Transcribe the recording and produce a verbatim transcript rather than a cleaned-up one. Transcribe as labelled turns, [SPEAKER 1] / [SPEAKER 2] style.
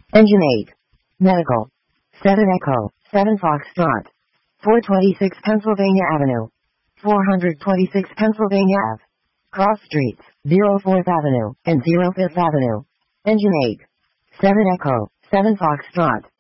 [SPEAKER 1] Engine eight. Medical. seven Echo, seven Foxtrot. four twenty-six Pennsylvania Avenue. four twenty-six Pennsylvania Ave. Cross Streets, zero fourth Avenue, and zero fifth Avenue. Engine eight. seven Echo, seven Foxtrot.